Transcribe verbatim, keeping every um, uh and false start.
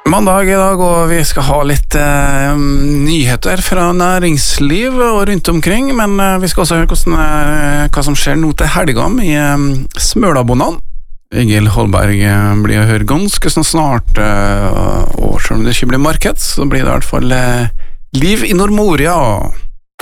Mandag i dag, og vi skal ha litt eh, nyheter fra næringsliv og rundt omkring, men eh, vi skal også høre hvordan, eh, hva som skjer nå til helgene i eh, Smølabonan. Egil Holberg eh, blir å høre ganske sånn snart, eh, og selv om det ikke blir marked, så blir det i hvert fall eh, liv i Nordmoria.